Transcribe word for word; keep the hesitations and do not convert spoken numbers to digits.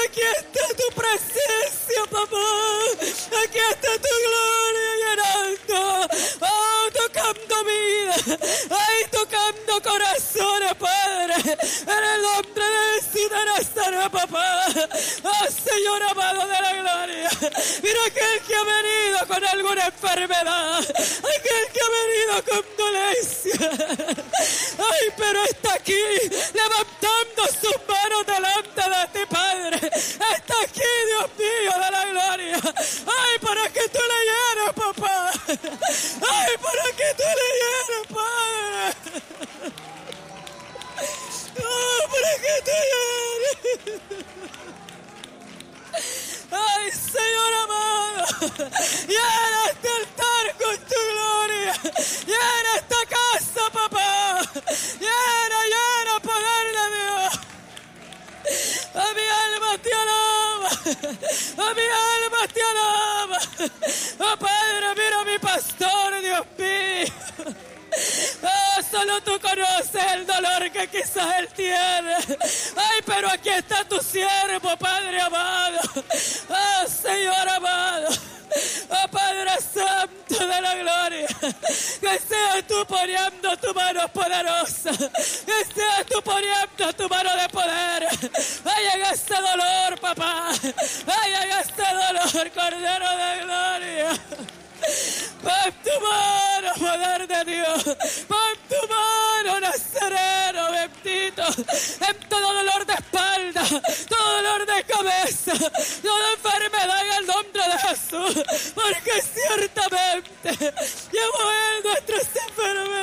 Aquí está tu presencia, papá. Aquí está tu gloria llenando. Oh, tocando vida. Ay, tocando corazones, Padre. En el nombre de Jesús de Nazaret, papá. Oh, Señor amado de la gloria. Mira aquel que ha venido con alguna enfermedad. Aquel que ha venido con dolencia. Ay, pero está aquí levantando sus manos delante de ti, Padre. Está aquí, Dios mío, de la gloria. Ay, para que tú le llenes, papá. Ay, para que tú le llenes, Padre. Oh, para que tú llenes. Ay, Señor amado, llena este altar con tu gloria. Llena esta casa, papá. Llena, llena, poder de Dios. A mi alma te alaba. A mi alma te alaba. Oh, Padre, mira a mi pastor, Dios mío. Oh, solo tú conoces el dolor que quizás él tiene. Ay, pero aquí está tu siervo, Padre amado. Oh, Señor amado. Oh, Padre Santo de la gloria. Que seas tú poniendo tu mano poderosa. Que seas tú poniendo tu mano de poder. Ay, en este dolor, papá. Ay, en este dolor, Cordero de gloria. Pon tu mano, poder de Dios. Pon tu mano, Nazareno, bendito. En todo dolor de espalda, todo dolor de cabeza, toda enfermedad en el nombre de Jesús. Porque ciertamente llevó Él nuestras enfermedades.